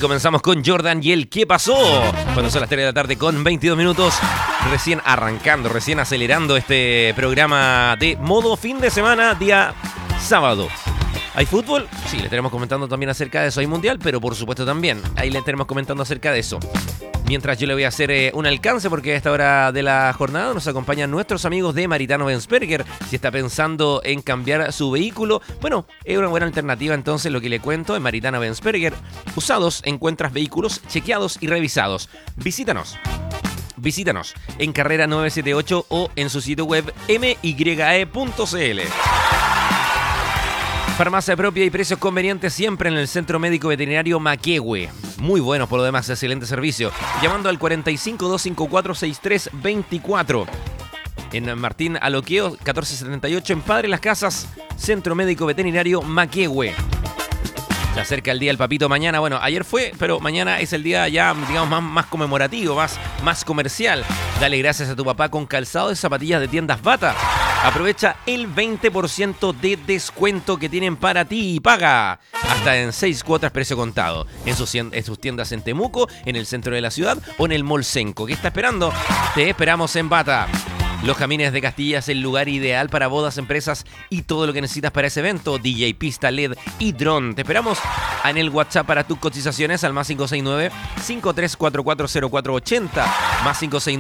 comenzamos con Jordan y el ¿qué pasó? Cuando son las 3 de la tarde con 22 minutos. Recién arrancando, recién acelerando este programa de modo fin de semana, día sábado. ¿Hay fútbol? Sí, le estaremos comentando también acerca de eso. Hay mundial, pero por supuesto también. Ahí le estaremos comentando acerca de eso. Mientras yo le voy a hacer un alcance porque a esta hora de la jornada nos acompañan nuestros amigos de Maritano Bensperger. Si está pensando en cambiar su vehículo, bueno, es una buena alternativa entonces lo que le cuento en Maritano Bensperger. Usados encuentras vehículos chequeados y revisados. Visítanos en Carrera 978 o en su sitio web mye.cl. Farmacia propia y precios convenientes siempre en el Centro Médico Veterinario Maquehue. Muy buenos por lo demás, excelente servicio. Llamando al 45-254-6324. En Martín Aloqueo, 1478, en Padre Las Casas, Centro Médico Veterinario Maquehue. Se acerca el día del papito mañana. Bueno, ayer fue, pero mañana es el día ya, digamos, más conmemorativo, más comercial. Dale gracias a tu papá con calzado de zapatillas de tiendas Bata. Aprovecha el 20% de descuento que tienen para ti y paga hasta en 6 cuotas precio contado. En sus tiendas en Temuco, en el centro de la ciudad o en el Mall Senco. ¿Qué está esperando? Te esperamos en Bata. Los Jamines de Castilla es el lugar ideal para bodas, empresas y todo lo que necesitas para ese evento. DJ, pista, LED y dron. Te esperamos en el WhatsApp para tus cotizaciones al más 569-53440480. Más 569